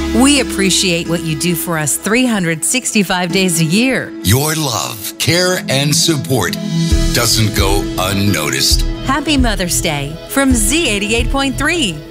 We appreciate what you do for us 365 days a year. Your love, care, and support doesn't go unnoticed. Happy Mother's Day from Z88.3.